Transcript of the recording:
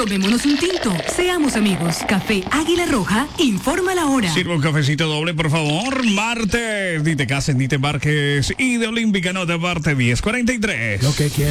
Tomémonos un tinto. Seamos amigos. Café Águila Roja informa la hora. Sirva un cafecito doble, por favor. Martes. Ni te cases, ni te embarques. Y de Olímpica no te aparte 10:43. Lo que quiero.